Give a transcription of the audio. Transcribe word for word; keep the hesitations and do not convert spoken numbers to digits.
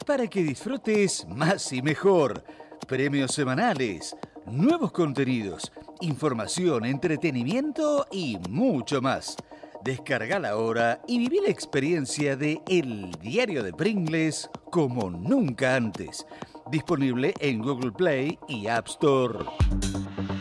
para que disfrutes más y mejor. Premios semanales, nuevos contenidos, información, entretenimiento y mucho más. Descargala ahora y viví la experiencia de El Diario de Pringles como nunca antes. Disponible en Google Play y App Store.